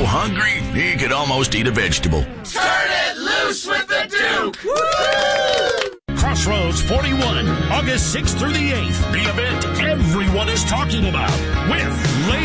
so hungry he could almost eat a vegetable. Turn it loose with the Duke! Woo! Crossroads 41, August 6th through the 8th. The event everyone is talking about with